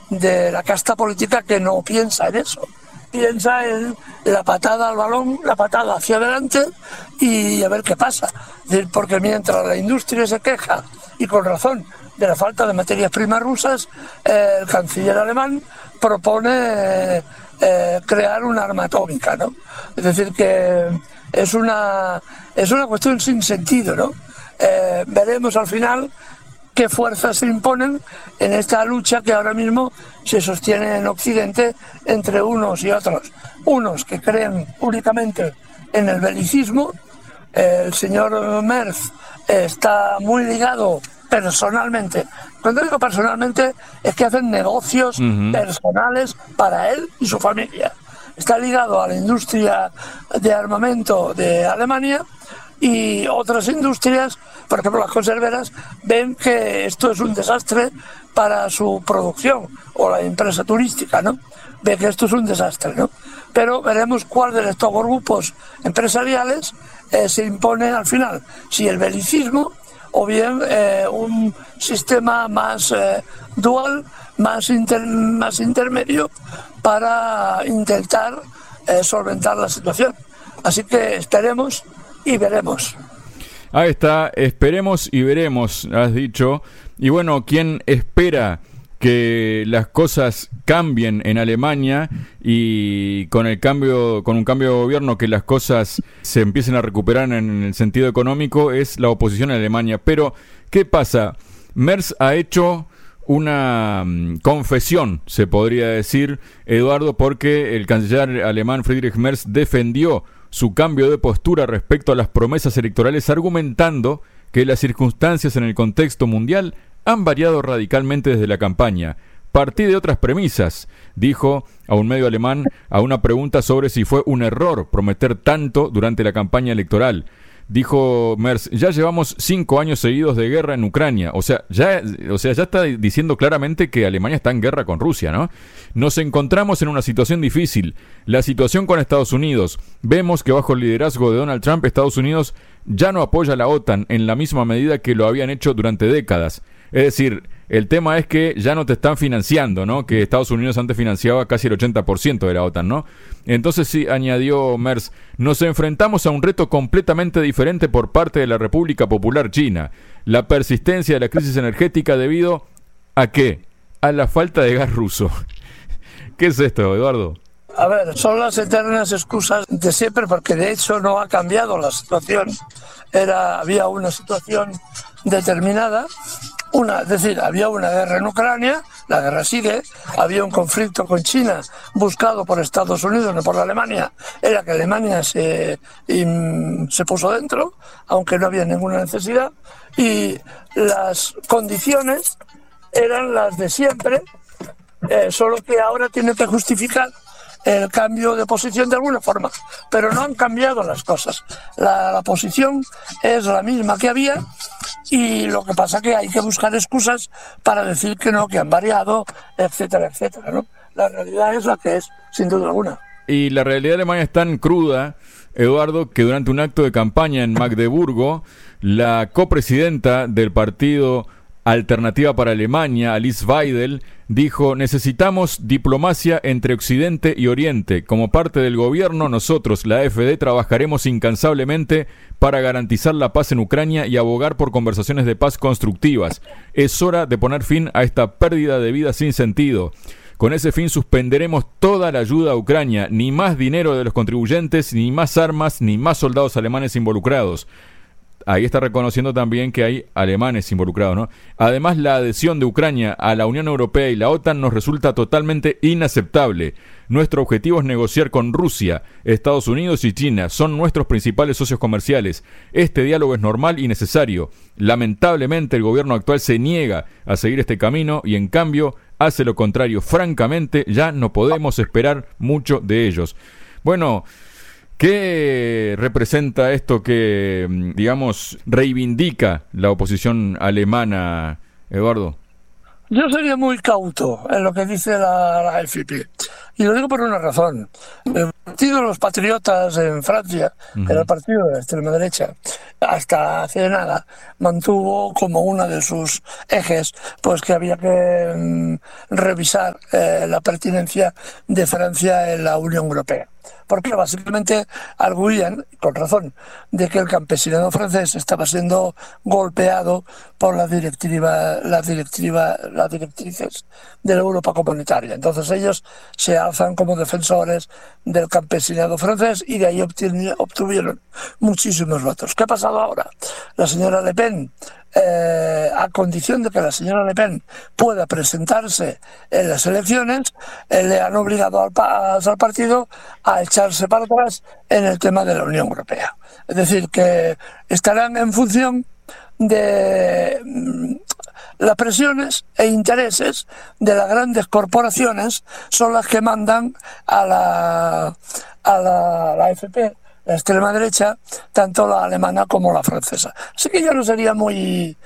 de la casta política que no piensa en eso. Piensa en la patada al balón, la patada hacia adelante y a ver qué pasa. Es decir, porque mientras la industria se queja, y con razón, de la falta de materias primas rusas, el canciller alemán propone crear un arma atómica, ¿no? Es decir, que es una cuestión sin sentido, ¿no? Veremos al final qué fuerzas se imponen en esta lucha que ahora mismo se sostiene en Occidente entre unos y otros. Unos que creen únicamente en el belicismo. El señor Merz está muy ligado personalmente. Cuando digo personalmente es que hacen negocios personales para él y su familia. Está ligado a la industria de armamento de Alemania, y otras industrias, por ejemplo las conserveras, ven que esto es un desastre para su producción, o la empresa turística, ¿no? Ve que esto es un desastre, ¿no? Pero veremos cuál de estos grupos empresariales se impone al final, si el belicismo o bien un sistema más dual, más intermedio, para intentar solventar la situación. Así que esperemos y veremos. Ahí está, esperemos y veremos, has dicho. Y bueno, ¿quién espera que las cosas cambien en Alemania y con un cambio de gobierno que las cosas se empiecen a recuperar en el sentido económico? Es la oposición en Alemania. Pero, ¿qué pasa? Merz ha hecho una confesión, se podría decir, Eduardo, porque el canciller alemán Friedrich Merz defendió su cambio de postura respecto a las promesas electorales, argumentando que las circunstancias en el contexto mundial han variado radicalmente desde la campaña. Partí de otras premisas, dijo a un medio alemán a una pregunta sobre si fue un error prometer tanto durante la campaña electoral. Dijo Merz: ya llevamos 5 años seguidos de guerra en Ucrania. O sea, ya está diciendo claramente que Alemania está en guerra con Rusia, ¿no? Nos encontramos en una situación difícil. La situación con Estados Unidos. Vemos que bajo el liderazgo de Donald Trump, Estados Unidos ya no apoya a la OTAN en la misma medida que lo habían hecho durante décadas. Es decir, el tema es que ya no te están financiando, ¿no? Que Estados Unidos antes financiaba casi el 80% de la OTAN, ¿no? Entonces sí, añadió Merz, nos enfrentamos a un reto completamente diferente por parte de la República Popular China. La persistencia de la crisis energética debido ¿a qué? A la falta de gas ruso. ¿Qué es esto, Eduardo? A ver, son las eternas excusas de siempre, porque de hecho no ha cambiado la situación. Había una situación determinada, es decir, había una guerra en Ucrania, la guerra sigue, había un conflicto con China buscado por Estados Unidos, no por Alemania, era que Alemania se puso dentro, aunque no había ninguna necesidad, y las condiciones eran las de siempre, solo que ahora tiene que justificar el cambio de posición de alguna forma, pero no han cambiado las cosas. La posición es la misma que había, y lo que pasa que hay que buscar excusas para decir que no, que han variado, etcétera, etcétera, ¿no? La realidad es la que es, sin duda alguna. Y la realidad de Alemania es tan cruda, Eduardo, que durante un acto de campaña en Magdeburgo, la copresidenta del partido Alternativa para Alemania, Alice Weidel, dijo: necesitamos diplomacia entre Occidente y Oriente. Como parte del gobierno, nosotros, la AfD, trabajaremos incansablemente para garantizar la paz en Ucrania y abogar por conversaciones de paz constructivas. Es hora de poner fin a esta pérdida de vida sin sentido. Con ese fin suspenderemos toda la ayuda a Ucrania. Ni más dinero de los contribuyentes, ni más armas, ni más soldados alemanes involucrados. Ahí está reconociendo también que hay alemanes involucrados, ¿no? Además, la adhesión de Ucrania a la Unión Europea y la OTAN nos resulta totalmente inaceptable. Nuestro objetivo es negociar con Rusia, Estados Unidos y China. Son nuestros principales socios comerciales. Este diálogo es normal y necesario. Lamentablemente, el gobierno actual se niega a seguir este camino y, en cambio, hace lo contrario. Francamente, ya no podemos esperar mucho de ellos. Bueno, ¿qué representa esto que, digamos, reivindica la oposición alemana, Eduardo? Yo sería muy cauto en lo que dice la AfD. Y lo digo por una razón. partido de los patriotas en Francia, que era el partido de la extrema derecha, hasta hace nada mantuvo como uno de sus ejes pues que había que revisar la pertinencia de Francia en la Unión Europea. Porque básicamente arguían, con razón, de que el campesinado francés estaba siendo golpeado por las directrices de la Europa comunitaria. Entonces ellos se alzan como defensores del campesinado francés y de ahí obtuvieron muchísimos votos. ¿Qué ha pasado ahora? La señora Le Pen, a condición de que la señora Le Pen pueda presentarse en las elecciones, le han obligado al partido a echarse para atrás en el tema de la Unión Europea. Es decir, que estarán en función de las presiones e intereses de las grandes corporaciones, son las que mandan a la AfD, la extrema derecha, tanto la alemana como la francesa. Así que yo no sería muy...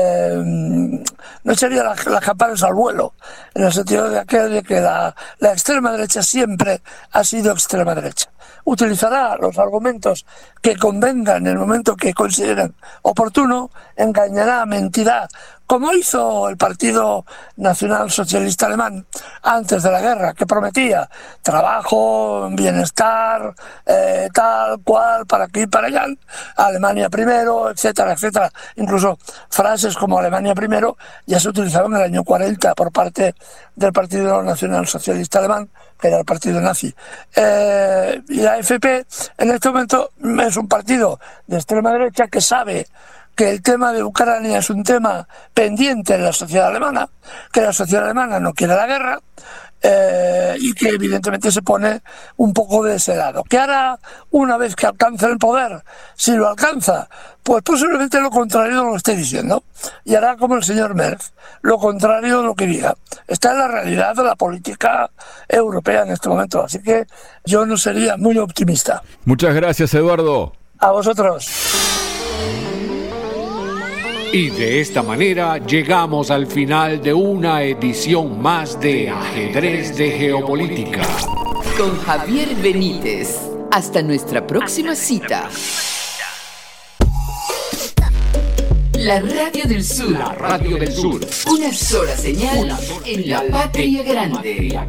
no sería las campanas al vuelo, en el sentido de que la extrema derecha siempre ha sido extrema derecha. Utilizará los argumentos que convengan en el momento que consideren oportuno, engañará, mentirá, como hizo el Partido Nacional Socialista Alemán antes de la guerra, que prometía trabajo, bienestar, tal cual, para aquí y para allá, Alemania primero, etcétera, etcétera. Incluso frases como Alemania primero ya se utilizaban en el año 40 por parte del Partido Nacional Socialista Alemán, que era el partido nazi. Y la AfD en este momento es un partido de extrema derecha que sabe que el tema de Ucrania es un tema pendiente en la sociedad alemana, que la sociedad alemana no quiere la guerra, y que evidentemente se pone un poco de ese lado. ¿Qué hará una vez que alcance el poder? Si lo alcanza, pues posiblemente lo contrario lo esté diciendo, y hará como el señor Merz, lo contrario de lo que diga. Está en la realidad de la política europea en este momento, así que yo no sería muy optimista. Muchas gracias, Eduardo. A vosotros. Y de esta manera llegamos al final de una edición más de Ajedrez de Geopolítica. Con Javier Benítez. Hasta nuestra próxima cita. La Radio del Sur. La Radio del Sur. Una sola señal en la Patria Grande.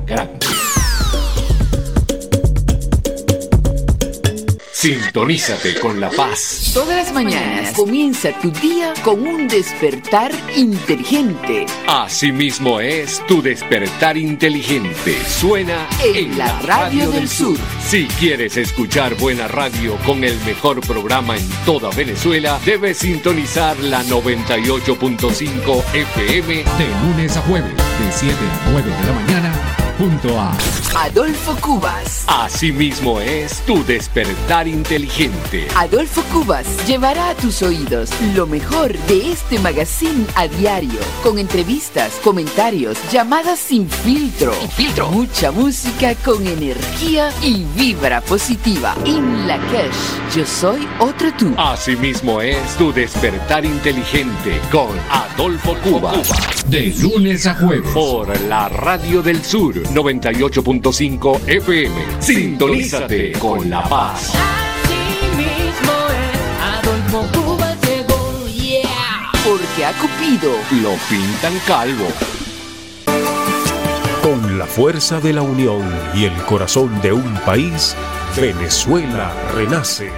Sintonízate con La Paz. Todas las mañanas comienza tu día con un despertar inteligente. Asimismo es tu despertar inteligente. Suena en la Radio del Sur. Si quieres escuchar buena radio con el mejor programa en toda Venezuela, debes sintonizar la 98.5 FM de lunes a jueves, de 7 a 9 de la mañana. Junto a Adolfo Cubas. Asimismo es tu despertar inteligente. Adolfo Cubas llevará a tus oídos lo mejor de este magazine a diario, con entrevistas, comentarios, llamadas sin filtro. Mucha música con energía y vibra positiva. In la Cash, yo soy otro tú. Asimismo es tu despertar inteligente con Adolfo Cubas. De lunes a jueves por la Radio del Sur 98.5 FM. Sintonízate con La Paz. Asimismo es Adolfo Cubas llegó, yeah. Porque a Cupido lo pintan calvo. Con la fuerza de la unión y el corazón de un país, Venezuela renace.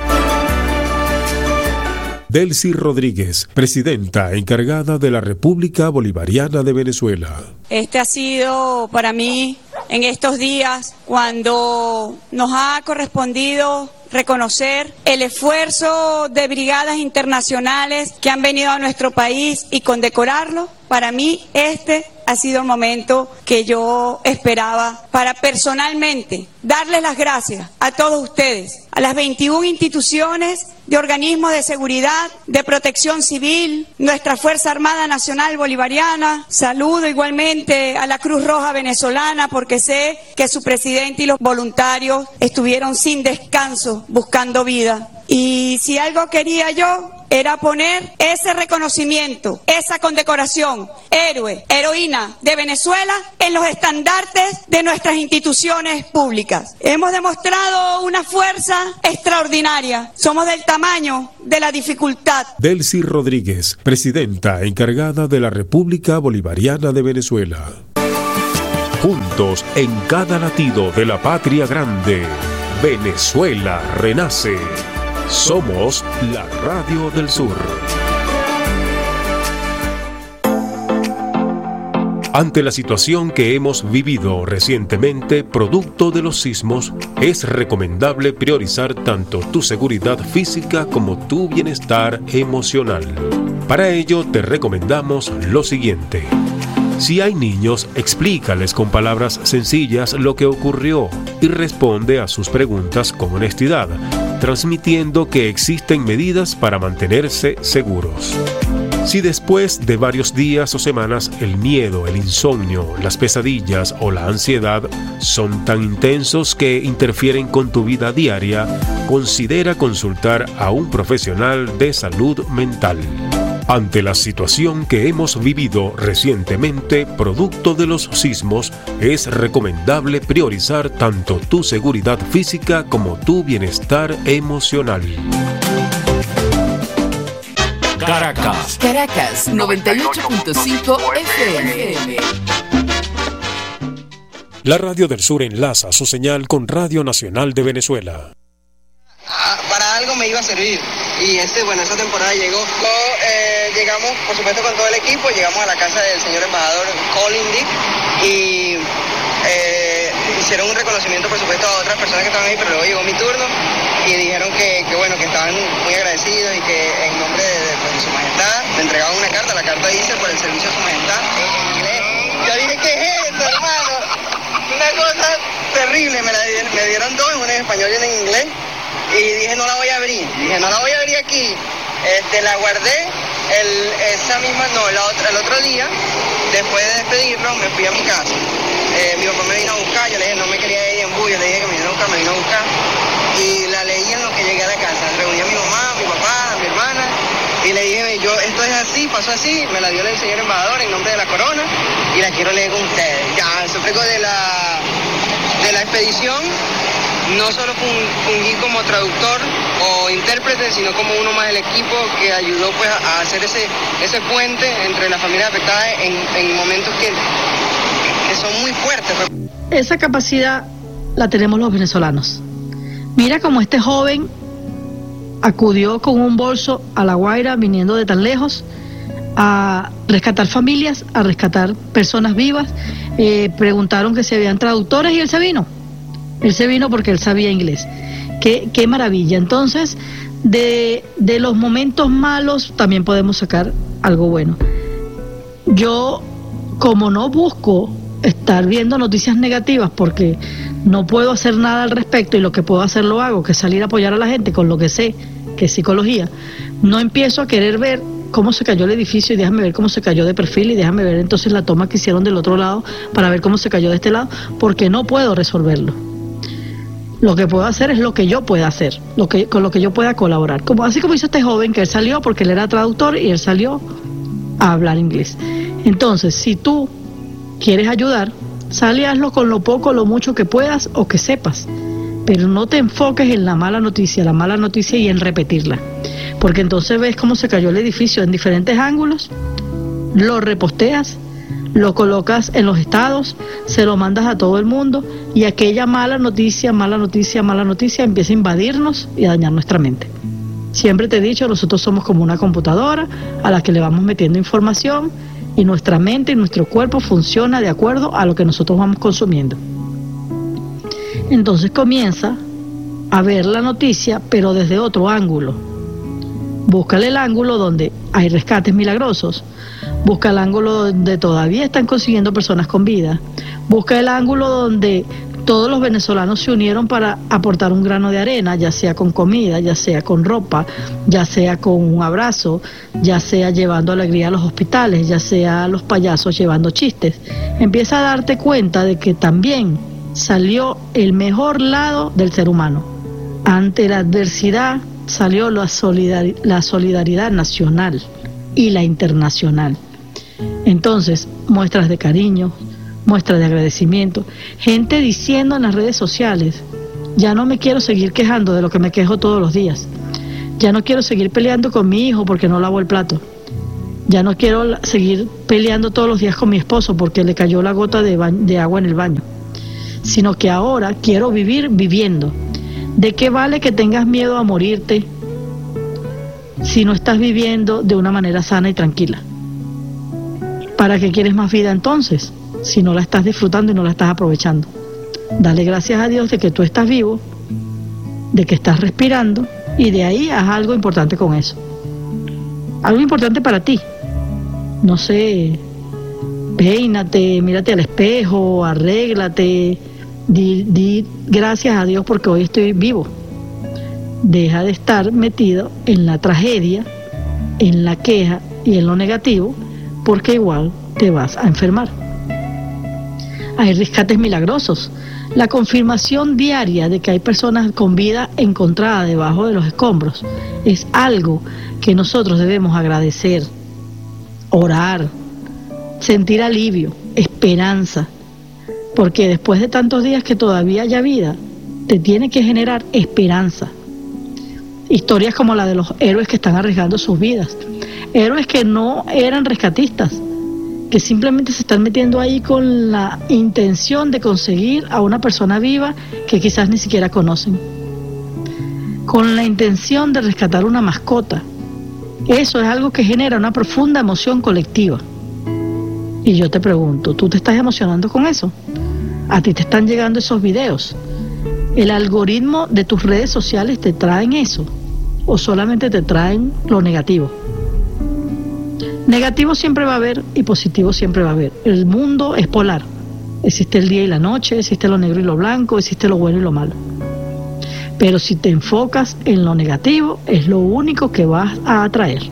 Delcy Rodríguez, presidenta encargada de la República Bolivariana de Venezuela. Este ha sido para mí, en estos días, cuando nos ha correspondido reconocer el esfuerzo de brigadas internacionales que han venido a nuestro país y condecorarlo. Para mí este ha sido el momento que yo esperaba para personalmente darles las gracias a todos ustedes, a las 21 instituciones de organismos de seguridad, de protección civil, nuestra Fuerza Armada Nacional Bolivariana. Saludo igualmente a la Cruz Roja Venezolana porque sé que su presidente y los voluntarios estuvieron sin descanso buscando vida. Y si algo quería yo era poner ese reconocimiento, esa condecoración, héroe, heroína de Venezuela en los estandartes de nuestras instituciones públicas. Hemos demostrado una fuerza extraordinaria. Somos del tamaño de la dificultad. Delcy Rodríguez, presidenta encargada de la República Bolivariana de Venezuela. Juntos en cada latido de la patria grande, Venezuela renace. Somos la Radio del Sur. Ante la situación que hemos vivido recientemente, producto de los sismos, es recomendable priorizar tanto tu seguridad física como tu bienestar emocional. Para ello, te recomendamos lo siguiente. Si hay niños, explícales con palabras sencillas lo que ocurrió y responde a sus preguntas con honestidad, transmitiendo que existen medidas para mantenerse seguros. Si después de varios días o semanas el miedo, el insomnio, las pesadillas o la ansiedad son tan intensos que interfieren con tu vida diaria, considera consultar a un profesional de salud mental. Ante la situación que hemos vivido recientemente, producto de los sismos, es recomendable priorizar tanto tu seguridad física como tu bienestar emocional. Caracas 98.5 FM. La Radio del Sur enlaza su señal con Radio Nacional de Venezuela. Para algo me iba a servir y esa temporada llegó. Llegamos, por supuesto, con todo el equipo, llegamos a la casa del señor embajador Colin Dick y hicieron un reconocimiento, por supuesto, a otras personas que estaban ahí, pero luego llegó mi turno y dijeron que estaban muy agradecidos y que en nombre de su majestad me entregaban una carta. La carta dice por el servicio a su majestad en inglés. Yo dije, ¿qué es esto, hermano? Una cosa terrible, me dieron dos, una en español y una en inglés. Y dije, no la voy a abrir. Aquí. La guardé el otro día, después de despedirnos, me fui a mi casa. Mi papá me vino a buscar, yo le dije, no me quería ir en bus, yo le dije que me vino a buscar. Y la leí en lo que llegué a la casa. Reuní a mi mamá, a mi papá, a mi hermana, y le dije, esto es así, pasó así, me la dio el señor embajador en nombre de la corona, y la quiero leer con ustedes. Ya, eso fue de la expedición. No solo fungí como traductor o intérprete, sino como uno más del equipo que ayudó pues a hacer ese puente entre las familias afectadas en momentos que son muy fuertes. Esa capacidad la tenemos los venezolanos. Mira cómo este joven acudió con un bolso a La Guaira, viniendo de tan lejos, a rescatar familias, a rescatar personas vivas. Preguntaron que si habían traductores y él se vino. Él se vino porque él sabía inglés. Qué maravilla. Entonces, de los momentos malos también podemos sacar algo bueno. Yo, como no busco estar viendo noticias negativas porque no puedo hacer nada al respecto y lo que puedo hacer lo hago, que es salir a apoyar a la gente con lo que sé, que es psicología, no empiezo a querer ver cómo se cayó el edificio y déjame ver cómo se cayó de perfil y déjame ver entonces la toma que hicieron del otro lado para ver cómo se cayó de este lado, porque no puedo resolverlo. Lo que puedo hacer es lo que yo pueda hacer, con lo que yo pueda colaborar. Así como hizo este joven, que él salió porque él era traductor y él salió a hablar inglés. Entonces, si tú quieres ayudar, sal y hazlo con lo poco, lo mucho que puedas o que sepas. Pero no te enfoques en la mala noticia y en repetirla. Porque entonces ves cómo se cayó el edificio en diferentes ángulos, lo reposteas, lo colocas en los estados, se lo mandas a todo el mundo y aquella mala noticia empieza a invadirnos y a dañar nuestra mente. Siempre te he dicho, nosotros somos como una computadora a la que le vamos metiendo información y nuestra mente y nuestro cuerpo funciona de acuerdo a lo que nosotros vamos consumiendo. Entonces comienza a ver la noticia, pero desde otro ángulo. Búscale el ángulo donde hay rescates milagrosos. Busca el ángulo donde todavía están consiguiendo personas con vida. Busca el ángulo donde todos los venezolanos se unieron para aportar un grano de arena, ya sea con comida, ya sea con ropa, ya sea con un abrazo, ya sea llevando alegría a los hospitales, ya sea los payasos llevando chistes. Empieza a darte cuenta de que también salió el mejor lado del ser humano. Ante la adversidad, salió la solidaridad nacional y la internacional. Entonces, muestras de cariño, muestras de agradecimiento, gente diciendo en las redes sociales: ya no me quiero seguir quejando de lo que me quejo todos los días, ya no quiero seguir peleando con mi hijo porque no lavó el plato, ya no quiero seguir peleando todos los días con mi esposo porque le cayó la gota de agua en el baño, sino que ahora quiero vivir viviendo. ¿De qué vale que tengas miedo a morirte si no estás viviendo de una manera sana y tranquila? ¿Para qué quieres más vida entonces, si no la estás disfrutando y no la estás aprovechando? Dale gracias a Dios de que tú estás vivo, de que estás respirando, y de ahí haz algo importante con eso. Algo importante para ti. No sé, peínate, mírate al espejo, arréglate, di gracias a Dios porque hoy estoy vivo. Deja de estar metido en la tragedia, en la queja y en lo negativo, porque igual te vas a enfermar. Hay rescates milagrosos. La confirmación diaria de que hay personas con vida encontrada debajo de los escombros es algo que nosotros debemos agradecer, orar, sentir alivio, esperanza, porque después de tantos días que todavía haya vida, te tiene que generar esperanza. Historias como la de los héroes que están arriesgando sus vidas, héroes que no eran rescatistas, que simplemente se están metiendo ahí con la intención de conseguir a una persona viva que quizás ni siquiera conocen, con la intención de rescatar una mascota. Eso es algo que genera una profunda emoción colectiva. Y yo te pregunto, ¿tú te estás emocionando con eso? ¿A ti te están llegando esos videos? ¿El algoritmo de tus redes sociales te traen eso? ¿O solamente te traen lo negativo? Negativo siempre va a haber y positivo siempre va a haber. El mundo es polar. Existe el día y la noche, existe lo negro y lo blanco, existe lo bueno y lo malo. Pero si te enfocas en lo negativo, es lo único que vas a atraer.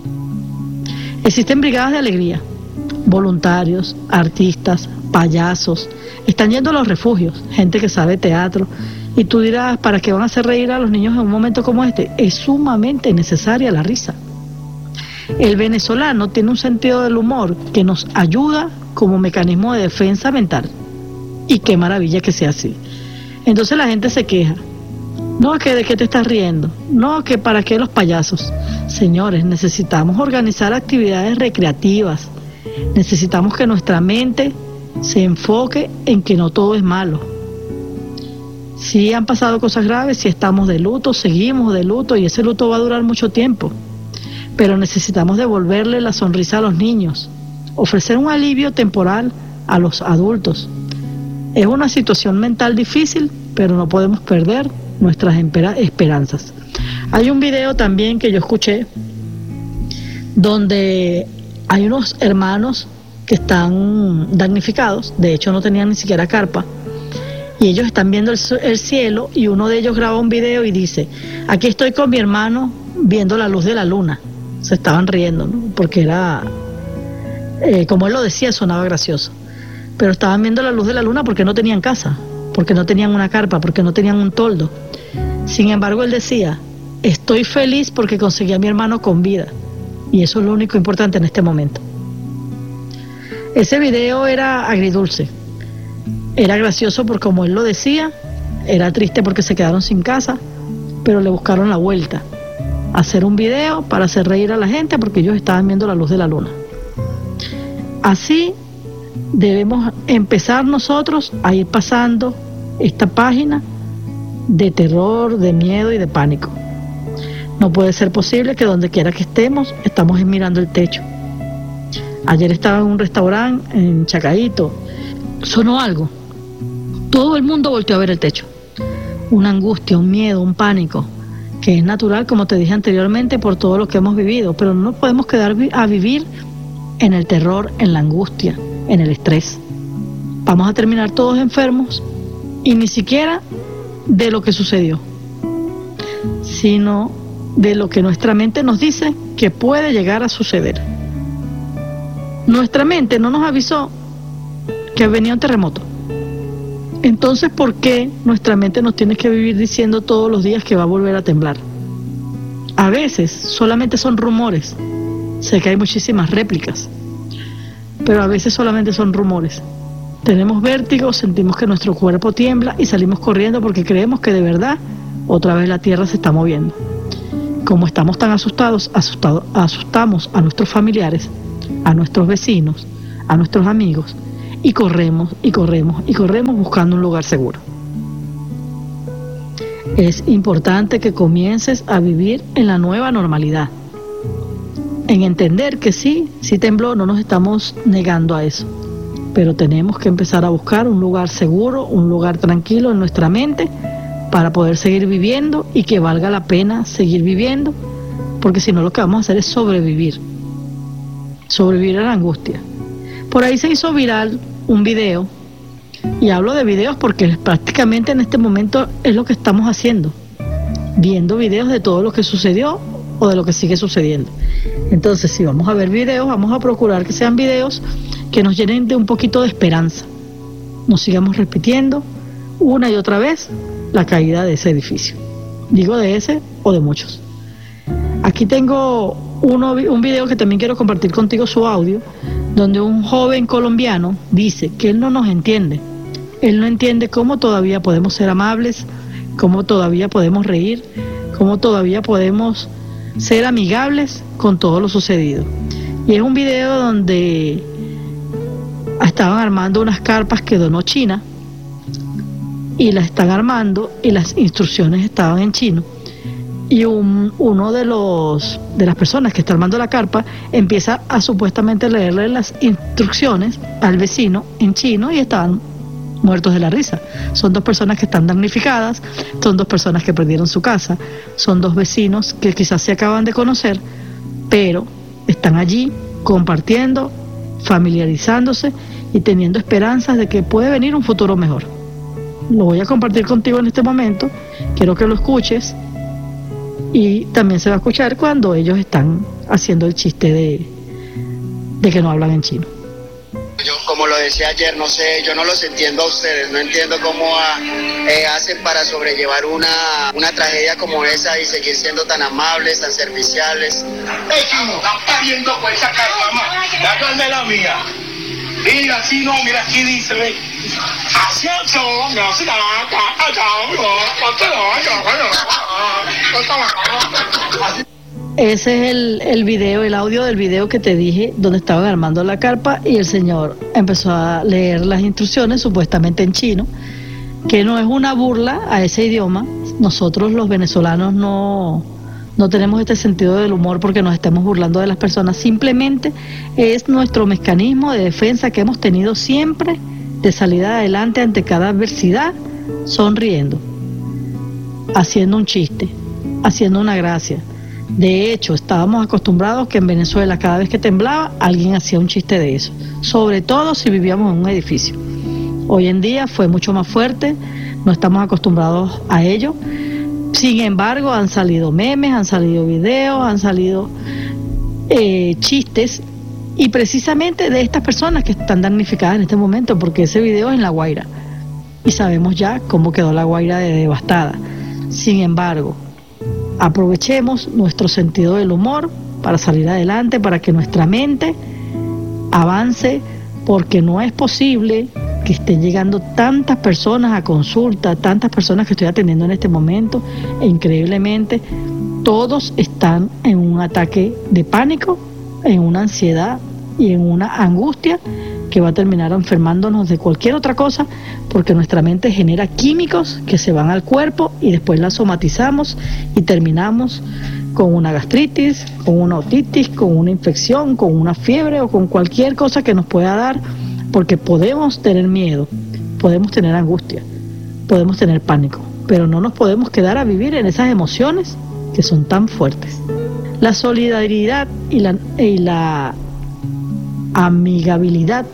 Existen brigadas de alegría, voluntarios, artistas, payasos, están yendo a los refugios, gente que sabe teatro, y tú dirás, ¿para qué van a hacer reír a los niños en un momento como este? Es sumamente necesaria la risa. El venezolano tiene un sentido del humor que nos ayuda como mecanismo de defensa mental. Y qué maravilla que sea así. Entonces la gente se queja. No, que de qué te estás riendo. No, que para qué los payasos. Señores, necesitamos organizar actividades recreativas. Necesitamos que nuestra mente se enfoque en que no todo es malo. Si han pasado cosas graves, si estamos de luto, seguimos de luto y ese luto va a durar mucho tiempo. Pero necesitamos devolverle la sonrisa a los niños, ofrecer un alivio temporal a los adultos. Es una situación mental difícil, pero no podemos perder nuestras esperanzas. Hay un video también que yo escuché donde hay unos hermanos que están damnificados, de hecho no tenían ni siquiera carpa, y ellos están viendo el cielo, y uno de ellos graba un video y dice: aquí estoy con mi hermano viendo la luz de la luna. Se estaban riendo, ¿no? Porque era, como él lo decía, sonaba gracioso, pero estaban viendo la luz de la luna porque no tenían casa, porque no tenían una carpa, porque no tenían un toldo. Sin embargo, él decía: estoy feliz porque conseguí a mi hermano con vida, y eso es lo único importante en este momento. Ese video era agridulce, era gracioso por como él lo decía, era triste porque se quedaron sin casa, pero le buscaron la vuelta, hacer un video para hacer reír a la gente porque ellos estaban viendo la luz de la luna. Así debemos empezar nosotros a ir pasando esta página de terror, de miedo y de pánico. No puede ser posible que donde quiera que estemos, estamos mirando el techo. Ayer estaba en un restaurante en Chacaíto, sonó algo. Todo el mundo volteó a ver el techo. Una angustia, un miedo, un pánico, que es natural, como te dije anteriormente, por todo lo que hemos vivido, pero no podemos quedar a vivir en el terror, en la angustia, en el estrés. Vamos a terminar todos enfermos, y ni siquiera de lo que sucedió, sino de lo que nuestra mente nos dice que puede llegar a suceder. Nuestra mente no nos avisó que venía un terremoto. Entonces, ¿por qué nuestra mente nos tiene que vivir diciendo todos los días que va a volver a temblar? A veces solamente son rumores. Sé que hay muchísimas réplicas, pero a veces solamente son rumores. Tenemos vértigo, sentimos que nuestro cuerpo tiembla y salimos corriendo porque creemos que de verdad otra vez la tierra se está moviendo. Como estamos tan asustados, asustamos a nuestros familiares, a nuestros vecinos, a nuestros amigos, y corremos buscando un lugar seguro. Es importante que comiences a vivir en la nueva normalidad, en entender que sí tembló, no nos estamos negando a eso, pero tenemos que empezar a buscar un lugar seguro, un lugar tranquilo en nuestra mente para poder seguir viviendo y que valga la pena seguir viviendo, porque si no lo que vamos a hacer es sobrevivir a la angustia. Por ahí se hizo viral un video, y hablo de videos porque prácticamente en este momento es lo que estamos haciendo, viendo videos de todo lo que sucedió o de lo que sigue sucediendo. Entonces, si vamos a ver videos, vamos a procurar que sean videos que nos llenen de un poquito de esperanza. No sigamos repitiendo una y otra vez la caída de ese edificio. Digo de ese o de muchos. Aquí tengo un video que también quiero compartir contigo, su audio, donde un joven colombiano dice que él no nos entiende. Él no entiende cómo todavía podemos ser amables, cómo todavía podemos reír, cómo todavía podemos ser amigables con todo lo sucedido. Y es un video donde estaban armando unas carpas que donó China, y las están armando y las instrucciones estaban en chino, y uno de las personas que está armando la carpa empieza a supuestamente leerle las instrucciones al vecino en chino y estaban muertos de la risa. Son 2 personas que están damnificadas, son 2 personas que perdieron su casa, son 2 vecinos que quizás se acaban de conocer, pero están allí compartiendo, familiarizándose y teniendo esperanzas de que puede venir un futuro mejor. Lo voy a compartir contigo en este momento, quiero que lo escuches, y también se va a escuchar cuando ellos están haciendo el chiste de que no hablan en chino. Yo, como lo decía ayer, no sé, yo no los entiendo a ustedes, no entiendo cómo hacen para sobrellevar una tragedia como esa y seguir siendo tan amables, tan serviciales. ¡Ey, chino! ¡Están pariendo por esa carpa, mamá! ¡La carne es la mía! Mira, así no, mira, aquí dice, ve. Así Ese es el video, el audio del video que te dije, donde estaban armando la carpa y el señor empezó a leer las instrucciones supuestamente en chino, que no es una burla a ese idioma. Nosotros los venezolanos no tenemos este sentido del humor porque nos estemos burlando de las personas, simplemente es nuestro mecanismo de defensa que hemos tenido siempre, de salida adelante ante cada adversidad, sonriendo, haciendo un chiste, haciendo una gracia. De hecho, estábamos acostumbrados que en Venezuela cada vez que temblaba alguien hacía un chiste de eso, sobre todo si vivíamos en un edificio. Hoy en día fue mucho más fuerte, no estamos acostumbrados a ello. Sin embargo, han salido memes, han salido videos, han salido chistes, y precisamente de estas personas que están damnificadas en este momento, porque ese video es en La Guaira y sabemos ya cómo quedó La Guaira de devastada. Sin embargo, aprovechemos nuestro sentido del humor para salir adelante, para que nuestra mente avance, porque no es posible que estén llegando tantas personas a consulta, tantas personas que estoy atendiendo en este momento, e increíblemente todos están en un ataque de pánico, en una ansiedad y en una angustia que va a terminar enfermándonos de cualquier otra cosa, porque nuestra mente genera químicos que se van al cuerpo y después la somatizamos y terminamos con una gastritis, con una otitis, con una infección, con una fiebre o con cualquier cosa que nos pueda dar, porque podemos tener miedo, podemos tener angustia, podemos tener pánico, pero no nos podemos quedar a vivir en esas emociones que son tan fuertes. La solidaridad y la amigabilidad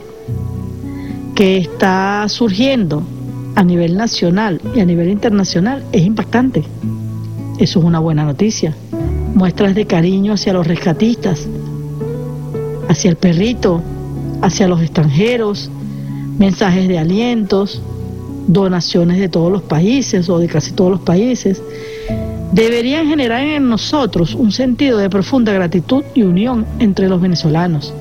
que está surgiendo a nivel nacional y a nivel internacional es impactante. Eso es una buena noticia. Muestras de cariño hacia los rescatistas, hacia el perrito, hacia los extranjeros, mensajes de alientos, donaciones de todos los países o de casi todos los países, deberían generar en nosotros un sentido de profunda gratitud y unión entre los venezolanos,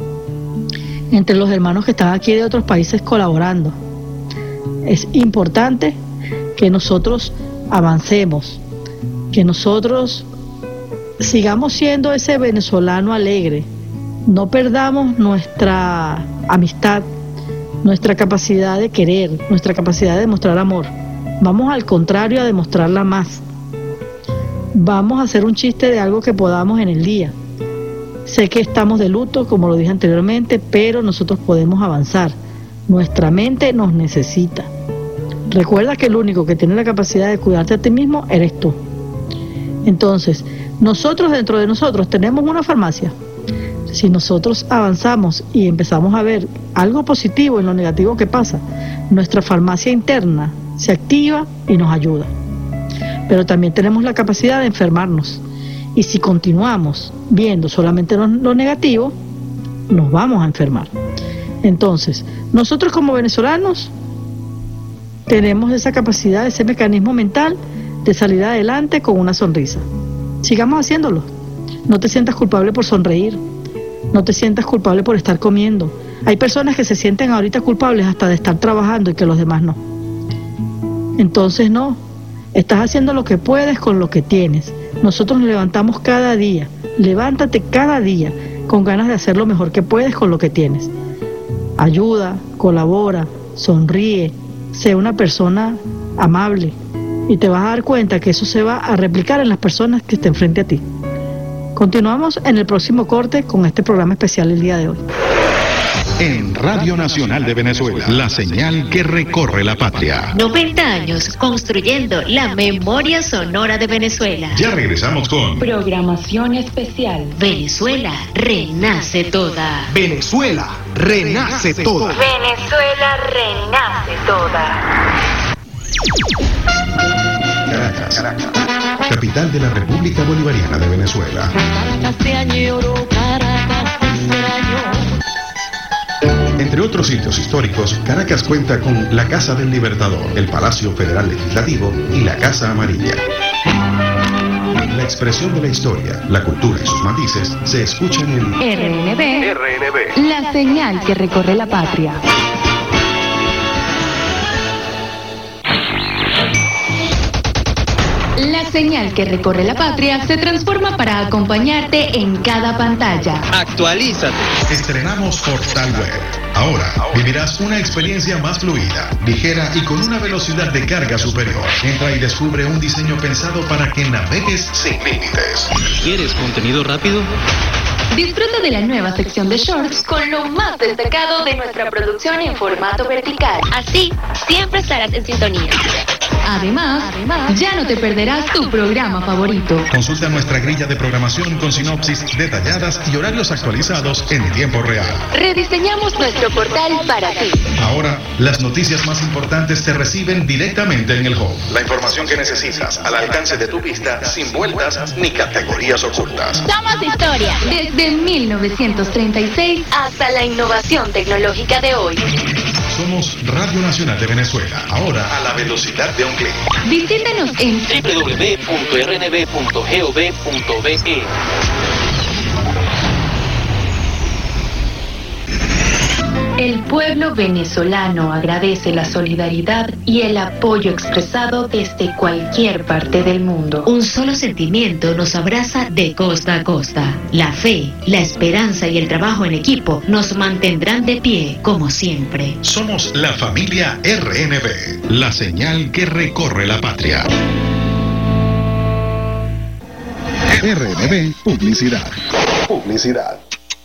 entre los hermanos que están aquí de otros países colaborando. Es importante que nosotros avancemos, que nosotros sigamos siendo ese venezolano alegre, no perdamos nuestra amistad, nuestra capacidad de querer, nuestra capacidad de demostrar amor. Vamos al contrario a demostrarla más. Vamos a hacer un chiste de algo que podamos en el día. Sé que estamos de luto, como lo dije anteriormente, pero nosotros podemos avanzar. Nuestra mente nos necesita. Recuerda que el único que tiene la capacidad de cuidarte a ti mismo eres tú. Entonces, nosotros dentro de nosotros tenemos una farmacia. Si nosotros avanzamos y empezamos a ver algo positivo en lo negativo que pasa, nuestra farmacia interna se activa y nos ayuda. Pero también tenemos la capacidad de enfermarnos. Y si continuamos viendo solamente lo negativo, nos vamos a enfermar. Entonces, nosotros como venezolanos tenemos esa capacidad, ese mecanismo mental de salir adelante con una sonrisa. Sigamos haciéndolo. No te sientas culpable por sonreír. No te sientas culpable por estar comiendo. Hay personas que se sienten ahorita culpables hasta de estar trabajando y que los demás no. Entonces no, estás haciendo lo que puedes con lo que tienes. Nosotros nos levantamos cada día. Levántate cada día con ganas de hacer lo mejor que puedes con lo que tienes. Ayuda, colabora, sonríe, sé una persona amable y te vas a dar cuenta que eso se va a replicar en las personas que estén frente a ti. Continuamos en el próximo corte con este programa especial el día de hoy. En Radio Nacional de Venezuela, la señal que recorre la patria. 90 años construyendo la memoria sonora de Venezuela. Ya regresamos con programación especial. Venezuela renace toda. Venezuela renace toda. Venezuela renace toda. Caracas, capital de la República Bolivariana de Venezuela. Entre otros sitios históricos, Caracas cuenta con la Casa del Libertador, el Palacio Federal Legislativo y la Casa Amarilla. La expresión de la historia, la cultura y sus matices se escuchan en RNB, la señal que recorre la patria. La señal que recorre la patria se transforma para acompañarte en cada pantalla. Actualízate. Estrenamos Portal Web. Ahora vivirás una experiencia más fluida, ligera y con una velocidad de carga superior. Entra y descubre un diseño pensado para que navegues sin límites. ¿Quieres contenido rápido? Disfruta de la nueva sección de shorts con lo más destacado de nuestra producción en formato vertical. Así, siempre estarás en sintonía. Además, ya no te perderás tu programa favorito. Consulta nuestra grilla de programación con sinopsis detalladas y horarios actualizados en tiempo real. Rediseñamos nuestro portal para ti. Ahora, las noticias más importantes se reciben directamente en el home. La información que necesitas al alcance de tu vista, sin vueltas ni categorías ocultas. Somos historia. Desde 1936 hasta la innovación tecnológica de hoy. Somos Radio Nacional de Venezuela, ahora a la velocidad de un clic. Visítanos en www.rnb.gov.be. El pueblo venezolano agradece la solidaridad y el apoyo expresado desde cualquier parte del mundo. Un solo sentimiento nos abraza de costa a costa. La fe, la esperanza y el trabajo en equipo nos mantendrán de pie como siempre. Somos la familia RNB, la señal que recorre la patria. RNB Publicidad. Publicidad.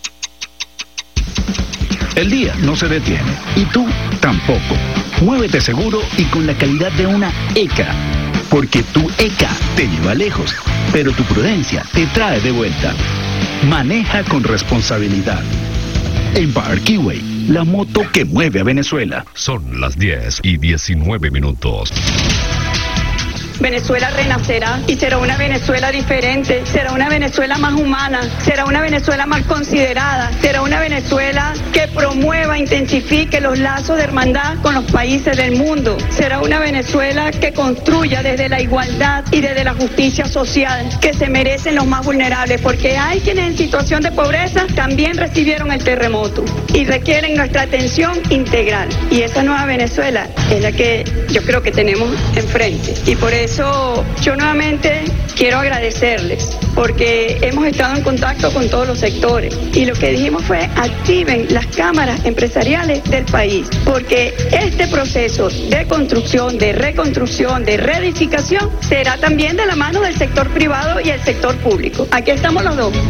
El día no se detiene y tú tampoco. Muévete seguro y con la calidad de una ECA, porque tu ECA te lleva lejos, pero tu prudencia te trae de vuelta. Maneja con responsabilidad. Empire Keyway, la moto que mueve a Venezuela. Son las 10:19. Venezuela renacerá y será una Venezuela diferente, será una Venezuela más humana, será una Venezuela más considerada, será una Venezuela que promueva, intensifique los lazos de hermandad con los países del mundo, será una Venezuela que construya desde la igualdad y desde la justicia social que se merecen los más vulnerables, porque hay quienes en situación de pobreza también recibieron el terremoto y requieren nuestra atención integral. Y esa nueva Venezuela es la que yo creo que tenemos enfrente. Y por eso yo nuevamente quiero agradecerles, porque hemos estado en contacto con todos los sectores y lo que dijimos fue activen las cámaras empresariales del país, porque este proceso de construcción, de reconstrucción, de reedificación será también de la mano del sector privado y el sector público. Aquí estamos los dos.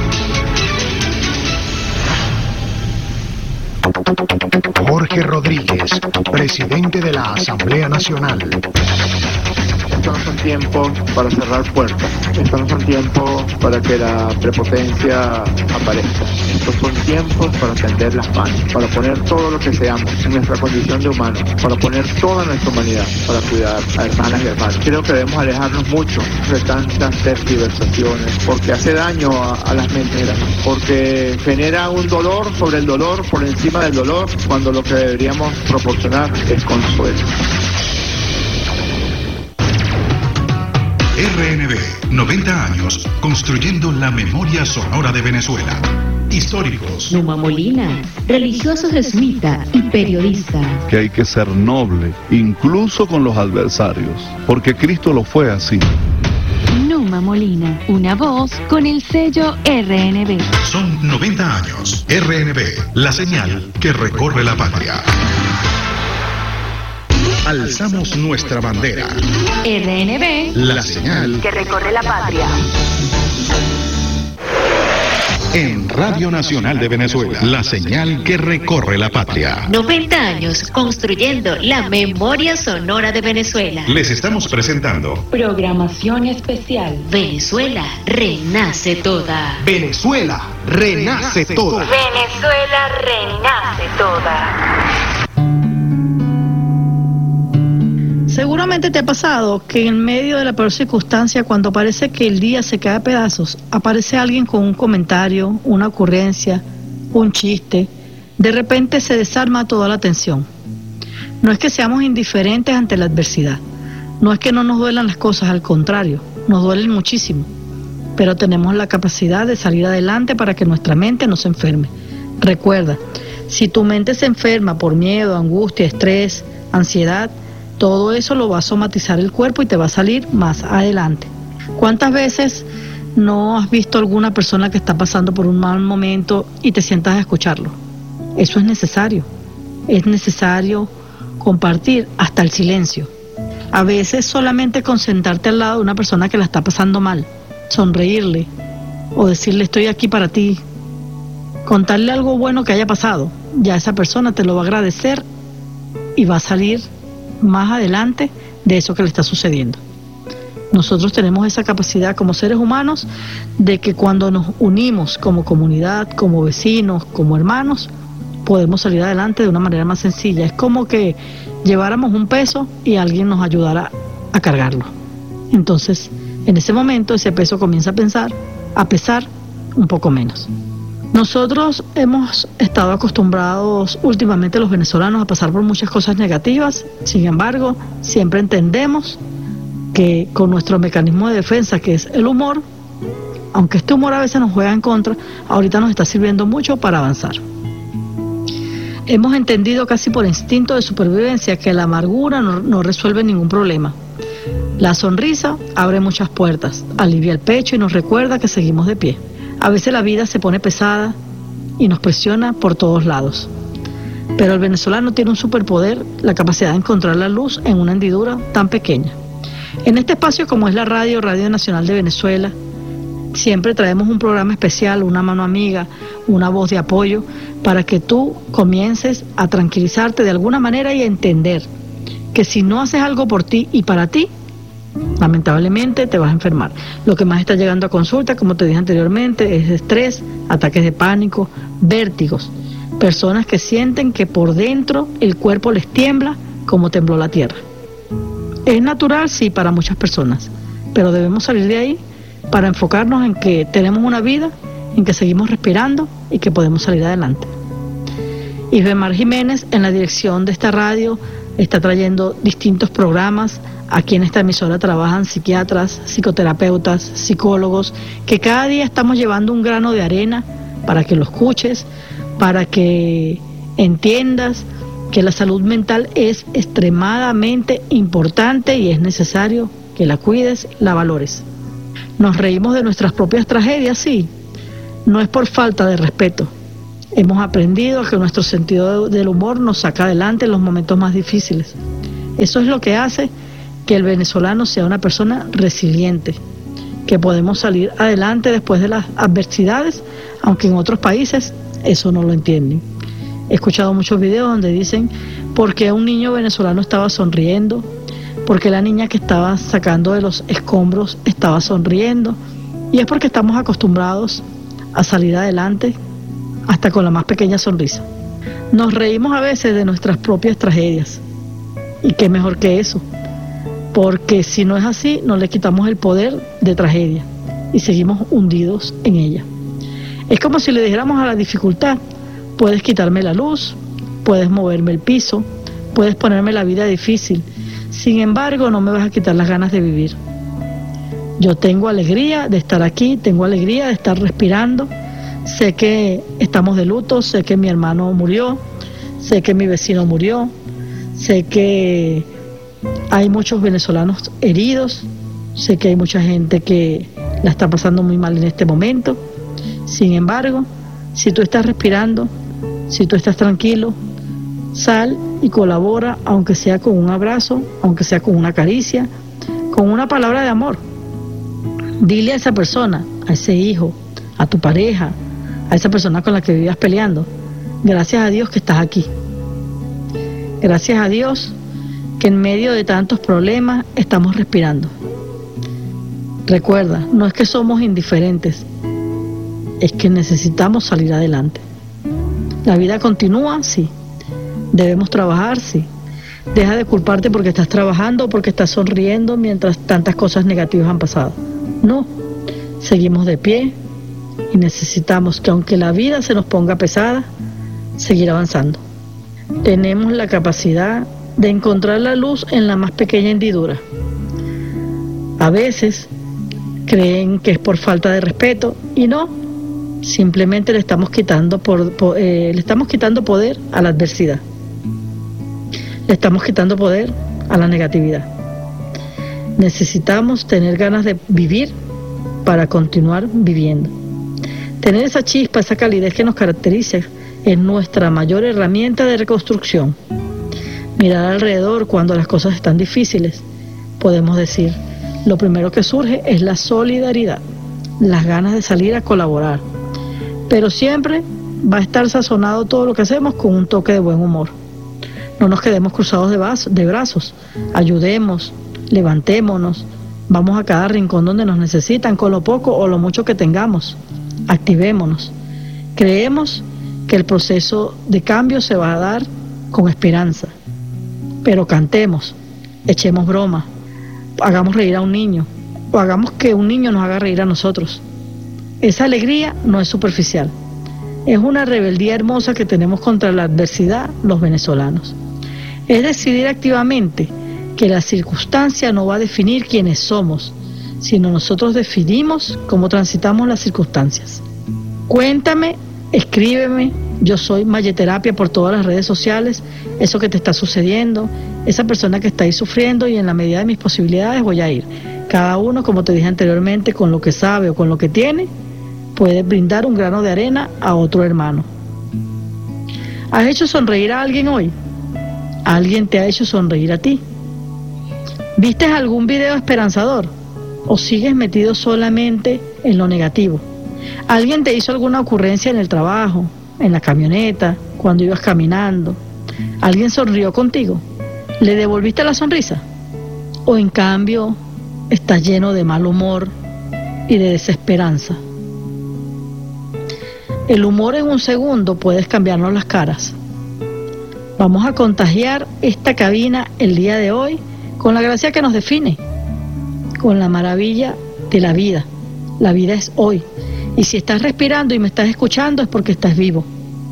Jorge Rodríguez, presidente de la Asamblea Nacional. Estos no son tiempos para cerrar puertas, estos no son tiempos para que la prepotencia aparezca, estos son tiempos para tender las manos, para poner todo lo que seamos en nuestra condición de humanos, para poner toda nuestra humanidad para cuidar a hermanas y hermanos. Creo que debemos alejarnos mucho de tantas tergiversaciones, porque hace daño a las mentiras, porque genera un dolor sobre el dolor, por encima del dolor, cuando lo que deberíamos proporcionar es consuelo. RNB, 90 años construyendo la memoria sonora de Venezuela. Históricos. Numa Molina, religioso jesuita y periodista. Que hay que ser noble, incluso con los adversarios, porque Cristo lo fue así. Numa Molina, una voz con el sello RNB. Son 90 años. RNB, la señal que recorre la patria. Alzamos nuestra bandera. RNB, la señal que recorre la patria. En Radio Nacional de Venezuela, la señal que recorre la patria. 90 años construyendo la memoria sonora de Venezuela. Les estamos presentando programación especial. Venezuela renace toda. Venezuela renace toda. Venezuela renace toda. Seguramente te ha pasado que en medio de la peor circunstancia, cuando parece que el día se cae a pedazos, aparece alguien con un comentario, una ocurrencia, un chiste. De repente se desarma toda la tensión. No es que seamos indiferentes ante la adversidad, no es que no nos duelan las cosas, al contrario, nos duelen muchísimo, pero tenemos la capacidad de salir adelante para que nuestra mente no se enferme. Recuerda, si tu mente se enferma por miedo, angustia, estrés, ansiedad, todo eso lo va a somatizar el cuerpo y te va a salir más adelante. ¿Cuántas veces no has visto alguna persona que está pasando por un mal momento y te sientas a escucharlo? Eso es necesario. Es necesario compartir hasta el silencio. A veces solamente concentrarte al lado de una persona que la está pasando mal, sonreírle o decirle estoy aquí para ti, contarle algo bueno que haya pasado, ya esa persona te lo va a agradecer y va a salir más adelante de eso que le está sucediendo. Nosotros tenemos esa capacidad como seres humanos de que cuando nos unimos como comunidad, como vecinos, como hermanos, podemos salir adelante de una manera más sencilla. Es como que lleváramos un peso y alguien nos ayudara a cargarlo. Entonces, en ese momento ese peso comienza a pesar un poco menos. Nosotros hemos estado acostumbrados últimamente los venezolanos a pasar por muchas cosas negativas, sin embargo, siempre entendemos que con nuestro mecanismo de defensa, que es el humor, aunque este humor a veces nos juega en contra, ahorita nos está sirviendo mucho para avanzar. Hemos entendido casi por instinto de supervivencia que la amargura no resuelve ningún problema. La sonrisa abre muchas puertas, alivia el pecho y nos recuerda que seguimos de pie. A veces la vida se pone pesada y nos presiona por todos lados. Pero el venezolano tiene un superpoder, la capacidad de encontrar la luz en una hendidura tan pequeña. En este espacio, como es la Radio Nacional de Venezuela, siempre traemos un programa especial, una mano amiga, una voz de apoyo, para que tú comiences a tranquilizarte de alguna manera y a entender que si no haces algo por ti y para ti, lamentablemente te vas a enfermar. Lo que más está llegando a consulta, como te dije anteriormente, es estrés, ataques de pánico, vértigos. Personas que sienten que por dentro el cuerpo les tiembla como tembló la tierra. Es natural, sí, para muchas personas, pero debemos salir de ahí para enfocarnos en que tenemos una vida, en que seguimos respirando y que podemos salir adelante. Isbemar Jiménez, en la dirección de esta radio, está trayendo distintos programas. Aquí en esta emisora trabajan psiquiatras, psicoterapeutas, psicólogos, que cada día estamos llevando un grano de arena para que lo escuches, para que entiendas que la salud mental es extremadamente importante y es necesario que la cuides, la valores. Nos reímos de nuestras propias tragedias, sí, no es por falta de respeto. Hemos aprendido a que nuestro sentido del humor nos saca adelante en los momentos más difíciles. Eso es lo que hace que el venezolano sea una persona resiliente, que podemos salir adelante después de las adversidades, aunque en otros países eso no lo entienden. He escuchado muchos videos donde dicen por qué un niño venezolano estaba sonriendo, por qué la niña que estaba sacando de los escombros estaba sonriendo, y es porque estamos acostumbrados a salir adelante hasta con la más pequeña sonrisa. Nos reímos a veces de nuestras propias tragedias, y qué mejor que eso, porque si no es así, no le quitamos el poder de tragedia y seguimos hundidos en ella. Es como si le dijéramos a la dificultad: puedes quitarme la luz, puedes moverme el piso, puedes ponerme la vida difícil, sin embargo no me vas a quitar las ganas de vivir. Yo tengo alegría de estar aquí, tengo alegría de estar respirando. Sé que estamos de luto, sé que mi hermano murió, sé que mi vecino murió, sé que hay muchos venezolanos heridos, sé que hay mucha gente que la está pasando muy mal en este momento. Sin embargo, si tú estás respirando, si tú estás tranquilo, sal y colabora, aunque sea con un abrazo, aunque sea con una caricia, con una palabra de amor. Dile a esa persona, a ese hijo, a tu pareja, a esa persona con la que vivías peleando: gracias a Dios que estás aquí. Gracias a Dios que en medio de tantos problemas estamos respirando. Recuerda, no es que somos indiferentes, es que necesitamos salir adelante. La vida continúa, sí. Debemos trabajar, sí. Deja de culparte porque estás trabajando o porque estás sonriendo mientras tantas cosas negativas han pasado. No, seguimos de pie y necesitamos que, aunque la vida se nos ponga pesada, seguir avanzando. Tenemos la capacidad de encontrar la luz en la más pequeña hendidura. A veces creen que es por falta de respeto y no, simplemente le estamos quitando poder a la adversidad, le estamos quitando poder a la negatividad. Necesitamos tener ganas de vivir para continuar viviendo. Tener esa chispa, esa calidez que nos caracteriza es nuestra mayor herramienta de reconstrucción. Mirar alrededor cuando las cosas están difíciles, podemos decir, lo primero que surge es la solidaridad, las ganas de salir a colaborar. Pero siempre va a estar sazonado todo lo que hacemos con un toque de buen humor. No nos quedemos cruzados de brazos, ayudemos, levantémonos, vamos a cada rincón donde nos necesitan, con lo poco o lo mucho que tengamos, activémonos. Creemos que el proceso de cambio se va a dar con esperanza, pero cantemos, echemos broma, hagamos reír a un niño, o hagamos que un niño nos haga reír a nosotros. Esa alegría no es superficial, es una rebeldía hermosa que tenemos contra la adversidad los venezolanos. Es decidir activamente que la circunstancia no va a definir quiénes somos, sino nosotros definimos cómo transitamos las circunstancias. Cuéntame, escríbeme, yo soy Mayeterapia por todas las redes sociales, eso que te está sucediendo, esa persona que está ahí sufriendo, y en la medida de mis posibilidades voy a ir. Cada uno, como te dije anteriormente, con lo que sabe o con lo que tiene, puede brindar un grano de arena a otro hermano. ¿Has hecho sonreír a alguien hoy? ¿Alguien te ha hecho sonreír a ti? ¿Viste algún video esperanzador? ¿O sigues metido solamente en lo negativo? ¿Alguien te hizo alguna ocurrencia en el trabajo, en la camioneta, cuando ibas caminando? ¿Alguien sonrió contigo? ¿Le devolviste la sonrisa? ¿O en cambio estás lleno de mal humor y de desesperanza? El humor en un segundo puede cambiarnos las caras. Vamos a contagiar esta cabina el día de hoy con la gracia que nos define, con la maravilla de la vida. La vida es hoy. Y si estás respirando y me estás escuchando es porque estás vivo.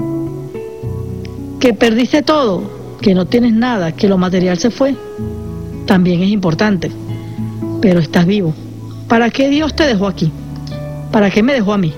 Que perdiste todo, que no tienes nada, que lo material se fue, también es importante. Pero estás vivo. ¿Para qué Dios te dejó aquí? ¿Para qué me dejó a mí?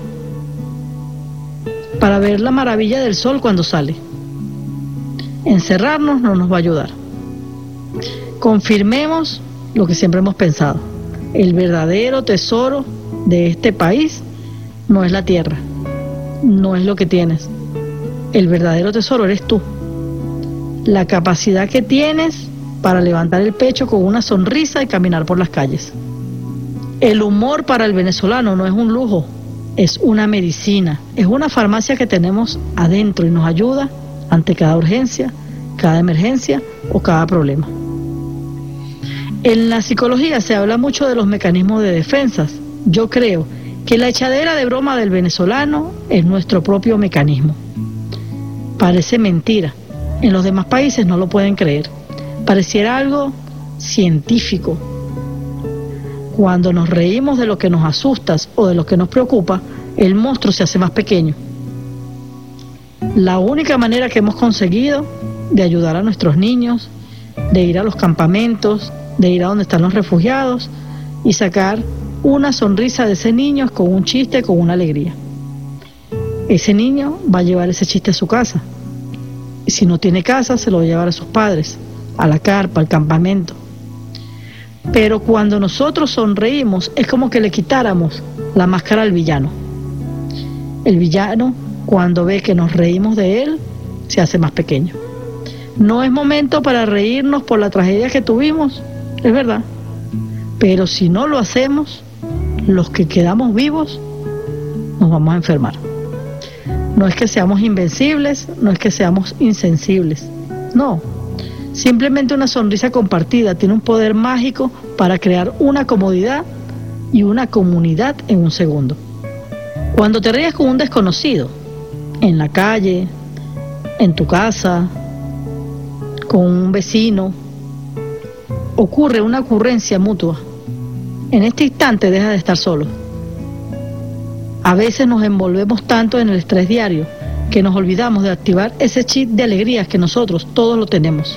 Para ver la maravilla del sol cuando sale. Encerrarnos no nos va a ayudar. Confirmemos lo que siempre hemos pensado. El verdadero tesoro de este país no es la tierra, no es lo que tienes. El verdadero tesoro eres tú. La capacidad que tienes para levantar el pecho con una sonrisa y caminar por las calles. El humor para el venezolano no es un lujo, es una medicina, es una farmacia que tenemos adentro y nos ayuda ante cada urgencia, cada emergencia o cada problema. En la psicología se habla mucho de los mecanismos de defensas. Yo creo que la echadera de broma del venezolano es nuestro propio mecanismo. Parece mentira. En los demás países no lo pueden creer. Pareciera algo científico. Cuando nos reímos de lo que nos asusta o de lo que nos preocupa, el monstruo se hace más pequeño. La única manera que hemos conseguido de ayudar a nuestros niños, de ir a los campamentos, de ir a donde están los refugiados y sacar una sonrisa de ese niño con un chiste, con una alegría. Ese niño va a llevar ese chiste a su casa. Y si no tiene casa, se lo va a llevar a sus padres, a la carpa, al campamento. Pero cuando nosotros sonreímos, es como que le quitáramos la máscara al villano. El villano, cuando ve que nos reímos de él, se hace más pequeño. No es momento para reírnos por la tragedia que tuvimos, es verdad. Pero si no lo hacemos, los que quedamos vivos nos vamos a enfermar. No es que seamos invencibles, no es que seamos insensibles. No, simplemente una sonrisa compartida tiene un poder mágico para crear una comodidad y una comunidad en un segundo. Cuando te ríes con un desconocido, en la calle, en tu casa, con un vecino, ocurre una ocurrencia mutua. En este instante deja de estar solo. A veces nos envolvemos tanto en el estrés diario que nos olvidamos de activar ese chip de alegrías que nosotros todos lo tenemos.